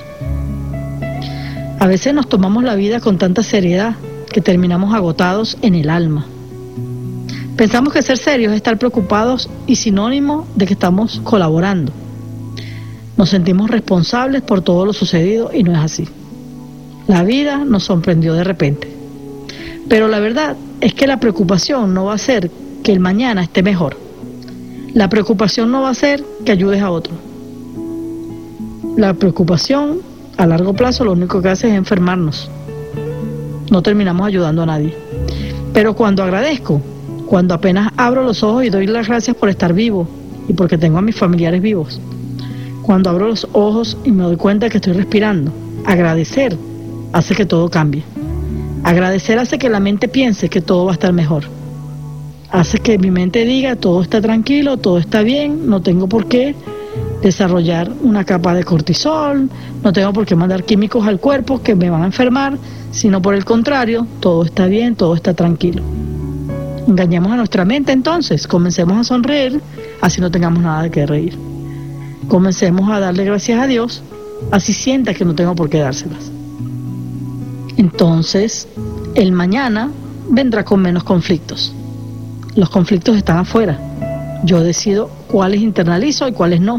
A veces nos tomamos la vida con tanta seriedad que terminamos agotados en el alma. Pensamos que ser serios es estar preocupados y sinónimo de que estamos colaborando. Nos sentimos responsables por todo lo sucedido y no es así. La vida nos sorprendió de repente. Pero la verdad es que la preocupación no va a hacer que el mañana esté mejor. La preocupación no va a hacer que ayudes a otro. La preocupación a largo plazo lo único que hace es enfermarnos. No terminamos ayudando a nadie. Pero cuando agradezco, cuando apenas abro los ojos y doy las gracias por estar vivo y porque tengo a mis familiares vivos, cuando abro los ojos y me doy cuenta que estoy respirando, agradecer hace que todo cambie. Agradecer hace que la mente piense que todo va a estar mejor. Hace que mi mente diga, todo está tranquilo, todo está bien, no tengo por qué desarrollar una capa de cortisol, no tengo por qué mandar químicos al cuerpo que me van a enfermar, sino por el contrario, todo está bien, todo está tranquilo. Engañemos a nuestra mente entonces, comencemos a sonreír, así no tengamos nada de qué reír. Comencemos a darle gracias a Dios, así sienta que no tengo por qué dárselas. Entonces, el mañana vendrá con menos conflictos. Los conflictos están afuera. Yo decido cuáles internalizo y cuáles no.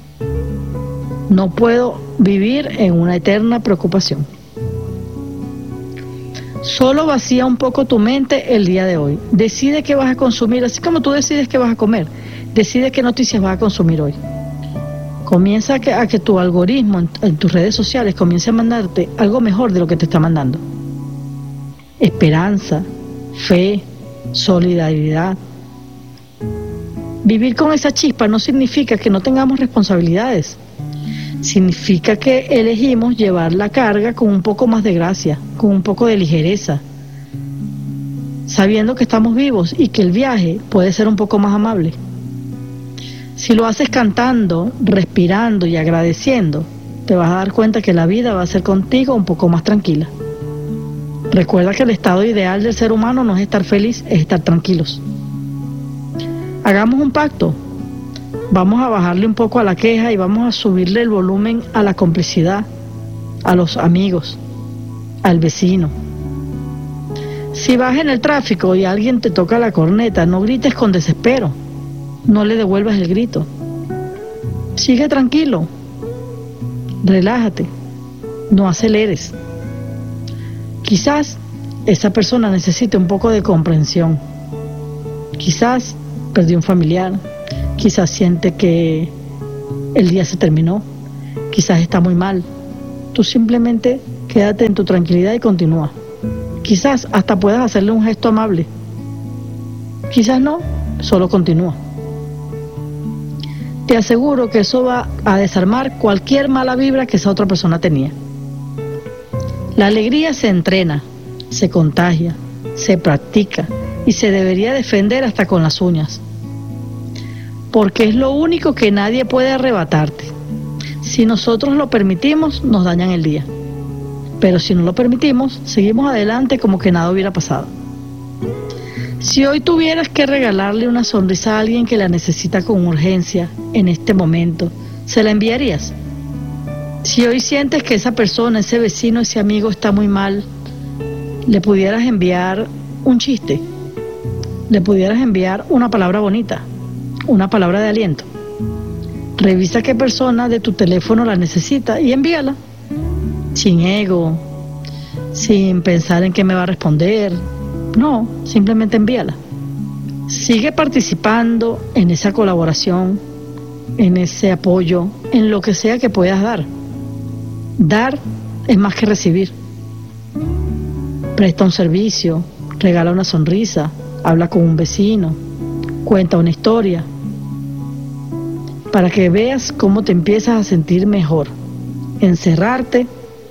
No puedo vivir en una eterna preocupación. Solo vacía un poco tu mente el día de hoy. Decide qué vas a consumir, así como tú decides qué vas a comer. Decide qué noticias vas a consumir hoy. Comienza a que tu algoritmo en tus redes sociales comience a mandarte algo mejor de lo que te está mandando. Esperanza, fe, solidaridad. Vivir con esa chispa no significa que no tengamos responsabilidades. Significa que elegimos llevar la carga con un poco más de gracia, con un poco de ligereza, sabiendo que estamos vivos y que el viaje puede ser un poco más amable. Si lo haces cantando, respirando y agradeciendo, te vas a dar cuenta que la vida va a ser contigo un poco más tranquila. Recuerda que el estado ideal del ser humano no es estar feliz, es estar tranquilos. Hagamos un pacto. Vamos a bajarle un poco a la queja y vamos a subirle el volumen a la complicidad, a los amigos, al vecino. Si vas en el tráfico y alguien te toca la corneta, no grites con desespero, no le devuelvas el grito. Sigue tranquilo, relájate, no aceleres. Quizás esa persona necesite un poco de comprensión. Quizás perdió un familiar, quizás siente que el día se terminó, quizás está muy mal. Tú simplemente quédate en tu tranquilidad y continúa. Quizás hasta puedas hacerle un gesto amable. Quizás no, solo continúa. Te aseguro que eso va a desarmar cualquier mala vibra que esa otra persona tenía. La alegría se entrena, se contagia, se practica y se debería defender hasta con las uñas. Porque es lo único que nadie puede arrebatarte. Si nosotros lo permitimos, nos dañan el día. Pero si no lo permitimos, seguimos adelante como que nada hubiera pasado. Si hoy tuvieras que regalarle una sonrisa a alguien que la necesita con urgencia en este momento, ¿se la enviarías? Si hoy sientes que esa persona, ese vecino, ese amigo está muy mal, le pudieras enviar un chiste, le pudieras enviar una palabra bonita, una palabra de aliento. Revisa qué persona de tu teléfono la necesita y envíala. Sin ego, sin pensar en qué me va a responder. No, simplemente envíala. Sigue participando en esa colaboración, en ese apoyo, en lo que sea que puedas dar. Dar es más que recibir. Presta un servicio, regala una sonrisa, habla con un vecino, cuenta una historia, para que veas cómo te empiezas a sentir mejor. Encerrarte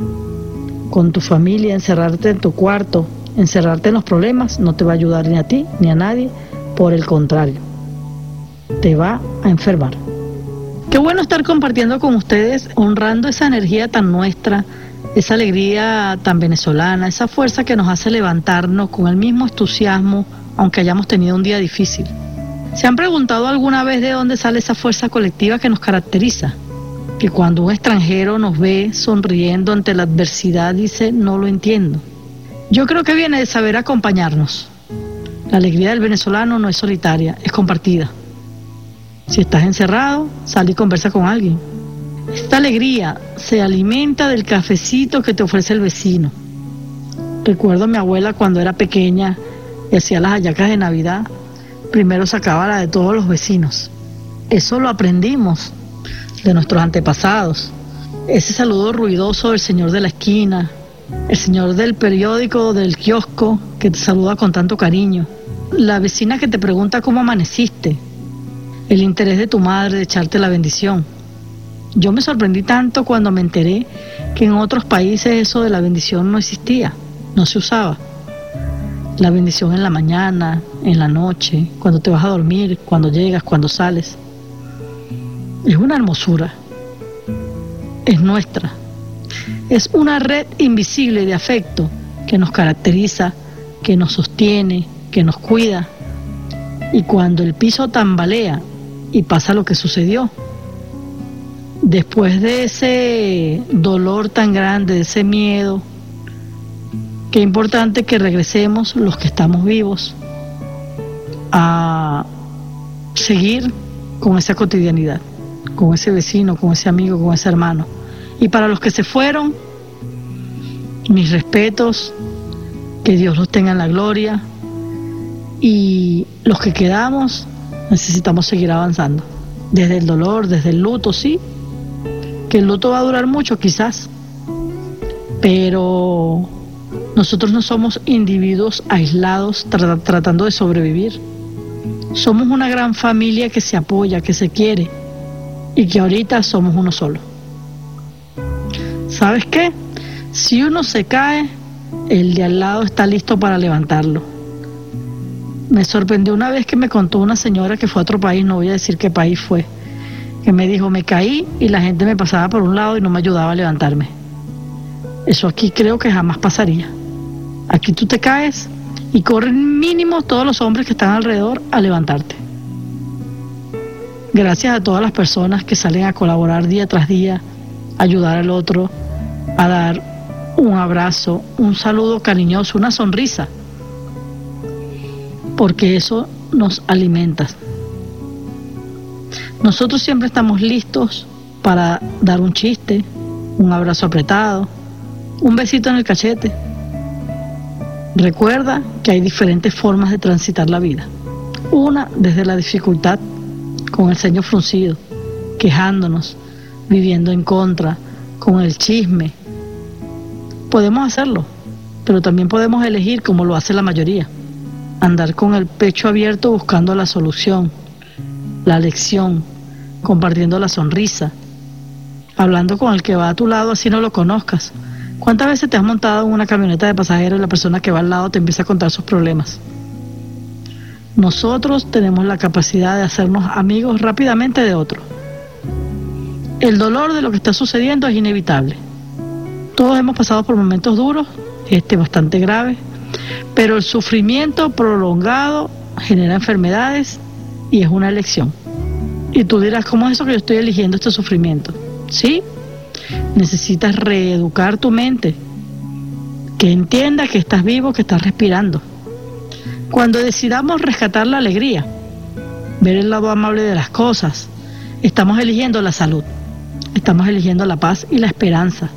con tu familia, encerrarte en tu cuarto, encerrarte en los problemas, no te va a ayudar ni a ti ni a nadie, por el contrario, te va a enfermar. Qué bueno estar compartiendo con ustedes, honrando esa energía tan nuestra, esa alegría tan venezolana, esa fuerza que nos hace levantarnos con el mismo entusiasmo, aunque hayamos tenido un día difícil. ¿Se han preguntado alguna vez de dónde sale esa fuerza colectiva que nos caracteriza? Que cuando un extranjero nos ve sonriendo ante la adversidad dice, no lo entiendo. Yo creo que viene de saber acompañarnos. La alegría del venezolano no es solitaria, es compartida. Si estás encerrado, sal y conversa con alguien. Esta alegría se alimenta del cafecito que te ofrece el vecino. Recuerdo a mi abuela cuando era pequeña y hacía las hallacas de Navidad. Primero sacaba la de todos los vecinos. Eso lo aprendimos de nuestros antepasados. Ese saludo ruidoso del señor de la esquina, el señor del periódico, del kiosco, que te saluda con tanto cariño. La vecina que te pregunta cómo amaneciste. El interés de tu madre de echarte la bendición. Yo me sorprendí tanto cuando me enteré que en otros países eso de la bendición no existía, no se usaba. La bendición en la mañana, en la noche, cuando te vas a dormir, cuando llegas, cuando sales. Es una hermosura. Es nuestra. Es una red invisible de afecto que nos caracteriza, que nos sostiene, que nos cuida. Y cuando el piso tambalea y pasa lo que sucedió, después de ese dolor tan grande, de ese miedo, qué importante que regresemos los que estamos vivos a seguir con esa cotidianidad, con ese vecino, con ese amigo, con ese hermano. Y para los que se fueron, mis respetos, que Dios los tenga en la gloria, y los que quedamos necesitamos seguir avanzando, desde el dolor, desde el luto, sí, que el luto va a durar mucho quizás, pero nosotros no somos individuos aislados tratando de sobrevivir. Somos una gran familia que se apoya, que se quiere, y que ahorita somos uno solo. ¿Sabes qué? Si uno se cae, el de al lado está listo para levantarlo. Me sorprendió una vez que me contó una señora que fue a otro país, no voy a decir qué país fue, que me dijo, me caí y la gente me pasaba por un lado y no me ayudaba a levantarme. Eso aquí creo que jamás pasaría. Aquí tú te caes y corren mínimo todos los hombres que están alrededor a levantarte. Gracias a todas las personas que salen a colaborar día tras día, a ayudar al otro, a dar un abrazo, un saludo cariñoso, una sonrisa, porque eso nos alimenta. Nosotros siempre estamos listos para dar un chiste, un abrazo apretado, un besito en el cachete. Recuerda que hay diferentes formas de transitar la vida. Una desde la dificultad, con el ceño fruncido, quejándonos, viviendo en contra, con el chisme. Podemos hacerlo, pero también podemos elegir como lo hace la mayoría. Andar con el pecho abierto buscando la solución, la lección, compartiendo la sonrisa, hablando con el que va a tu lado así no lo conozcas. ¿Cuántas veces te has montado en una camioneta de pasajeros y la persona que va al lado te empieza a contar sus problemas? Nosotros tenemos la capacidad de hacernos amigos rápidamente de otro. El dolor de lo que está sucediendo es inevitable. Todos hemos pasado por momentos duros, bastante graves, pero el sufrimiento prolongado genera enfermedades y es una elección. Y tú dirás, ¿cómo es eso que yo estoy eligiendo este sufrimiento? Sí, necesitas reeducar tu mente, que entienda que estás vivo, que estás respirando. Cuando decidamos rescatar la alegría, ver el lado amable de las cosas, estamos eligiendo la salud, estamos eligiendo la paz y la esperanza.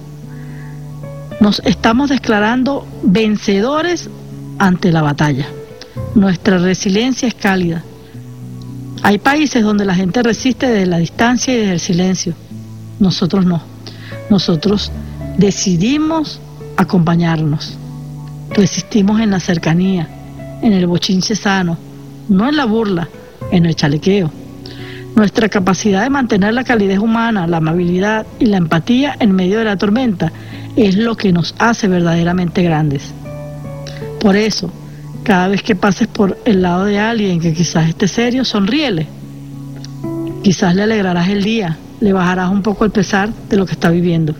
Nos estamos declarando vencedores ante la batalla. Nuestra resiliencia es cálida. Hay países donde la gente resiste desde la distancia y desde el silencio. Nosotros no. Nosotros decidimos acompañarnos. Resistimos en la cercanía, en el bochinche sano, no en la burla, en el chalequeo. Nuestra capacidad de mantener la calidez humana, la amabilidad y la empatía en medio de la tormenta es lo que nos hace verdaderamente grandes. Por eso, cada vez que pases por el lado de alguien que quizás esté serio, sonríele. Quizás le alegrarás el día, le bajarás un poco el pesar de lo que está viviendo.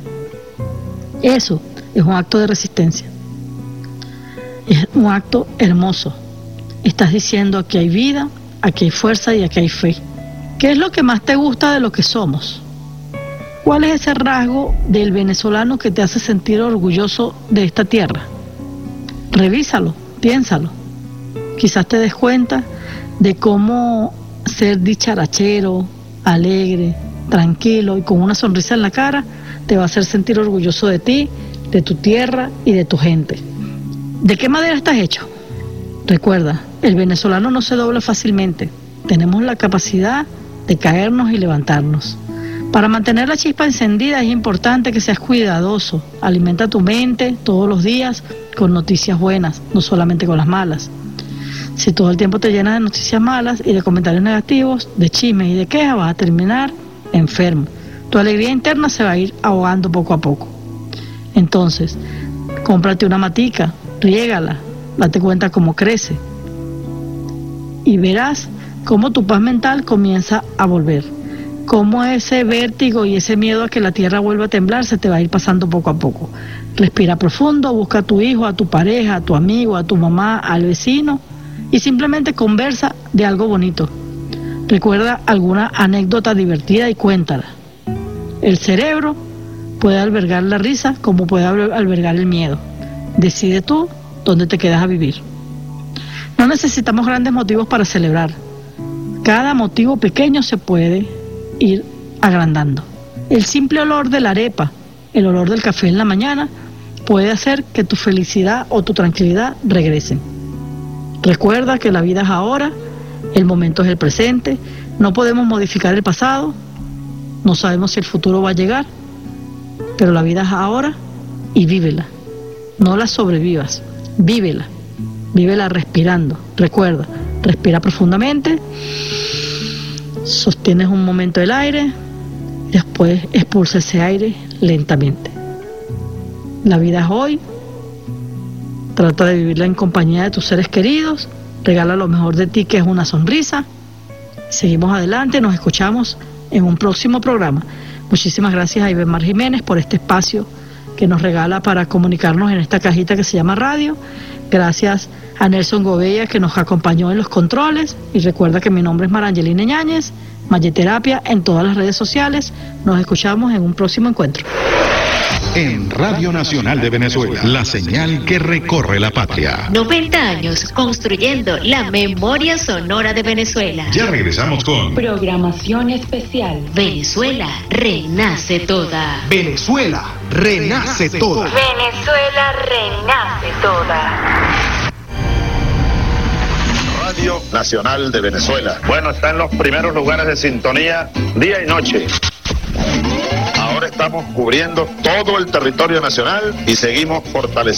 Eso es un acto de resistencia. Es un acto hermoso. Estás diciendo: aquí hay vida, aquí hay fuerza y aquí hay fe. ¿Qué es lo que más te gusta de lo que somos? ¿Cuál es ese rasgo del venezolano que te hace sentir orgulloso de esta tierra? Revísalo, piénsalo. Quizás te des cuenta de cómo ser dicharachero, alegre, tranquilo y con una sonrisa en la cara te va a hacer sentir orgulloso de ti, de tu tierra y de tu gente. ¿De qué madera estás hecho? Recuerda, el venezolano no se dobla fácilmente. Tenemos la capacidad de caernos y levantarnos. Para mantener la chispa encendida es importante que seas cuidadoso. Alimenta tu mente todos los días con noticias buenas, no solamente con las malas. Si todo el tiempo te llenas de noticias malas y de comentarios negativos, de chismes y de quejas, vas a terminar enfermo. Tu alegría interna se va a ir ahogando poco a poco. Entonces, cómprate una matica, riégala, date cuenta cómo crece y verás cómo tu paz mental comienza a volver. Cómo ese vértigo y ese miedo a que la tierra vuelva a temblar se te va a ir pasando poco a poco. Respira profundo, busca a tu hijo, a tu pareja, a tu amigo, a tu mamá, al vecino y simplemente conversa de algo bonito. Recuerda alguna anécdota divertida y cuéntala. El cerebro puede albergar la risa como puede albergar el miedo. Decide tú dónde te quedas a vivir. No necesitamos grandes motivos para celebrar. Cada motivo pequeño se puede ir agrandando. El simple olor de la arepa, el olor del café en la mañana, puede hacer que tu felicidad o tu tranquilidad regresen. Recuerda que la vida es ahora, el momento es el presente, no podemos modificar el pasado, no sabemos si el futuro va a llegar, pero la vida es ahora y vívela. No la sobrevivas, vívela. Vívela respirando. Recuerda, respira profundamente, sostienes un momento el aire, después expulsa ese aire lentamente. La vida es hoy, trata de vivirla en compañía de tus seres queridos, regala lo mejor de ti, que es una sonrisa. Seguimos adelante, nos escuchamos en un próximo programa. Muchísimas gracias a Ibermar Jiménez por este espacio que nos regala para comunicarnos en esta cajita que se llama radio. Gracias a Nelson Gobella, que nos acompañó en los controles. Y recuerda que mi nombre es Marangelina Ñáñez, Mayetterapia en todas las redes sociales. Nos escuchamos en un próximo encuentro. En Radio Nacional de Venezuela, la señal que recorre la patria. 90 años construyendo la memoria sonora de Venezuela. Ya regresamos con programación especial. Venezuela renace toda. Venezuela renace toda. Venezuela renace toda. Radio Nacional de Venezuela. Bueno, está en los primeros lugares de sintonía día y noche. Ahora estamos cubriendo todo el territorio nacional y seguimos fortaleciendo